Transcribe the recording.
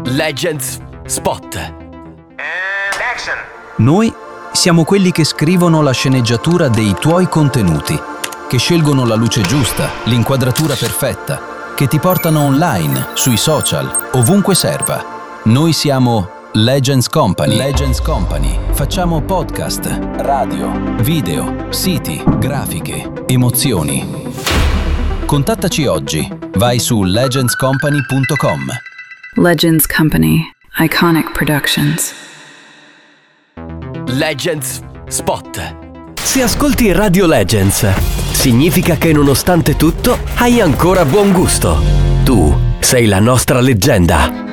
Legends Spot. Action. Noi siamo quelli che scrivono la sceneggiatura dei tuoi contenuti, che scelgono la luce giusta, l'inquadratura perfetta, che ti portano online, sui social, ovunque serva. Noi siamo Legends Company. Legends Company. Facciamo podcast, radio, video, siti, grafiche, emozioni. Contattaci oggi. Vai su legendscompany.com. Legends Company. Iconic Productions. Legends Spot. Se ascolti Radio Legends, significa che nonostante tutto hai ancora buon gusto. Tu sei la nostra leggenda.